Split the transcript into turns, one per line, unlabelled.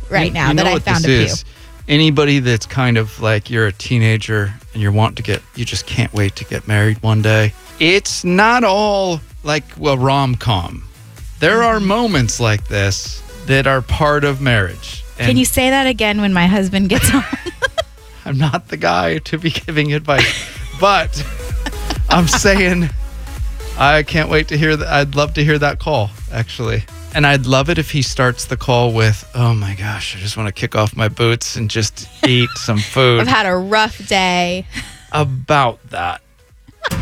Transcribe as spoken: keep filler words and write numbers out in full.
right
You-
now
you know
that I
what
found a
this
few.
is? Anybody that's kind of like you're a teenager and you want to get, you just can't wait to get married one day. It's not all like a rom-com. There are moments like this that are part of marriage. And
Can you say that again when my husband gets home?
I'm not the guy to be giving advice, but I'm saying I can't wait to hear that. I'd love to hear that call, actually. And I'd love it if he starts the call with, oh my gosh, I just want to kick off my boots and just eat some food.
I've had a rough day.
About that.